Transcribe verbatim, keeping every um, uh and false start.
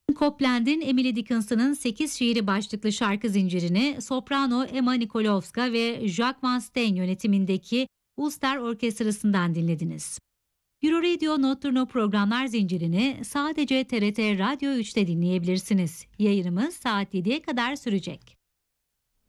Copland'in Emily Dickinson'ın sekiz şiiri başlıklı şarkı zincirini soprano Emma Nikolovska ve Jacques Van Steen yönetimindeki Ulster Orkestrası'ndan dinlediniz. Euroradio Notturno programlar zincirini sadece T R T Radyo üçte dinleyebilirsiniz. Yayınımız saat yediye kadar sürecek.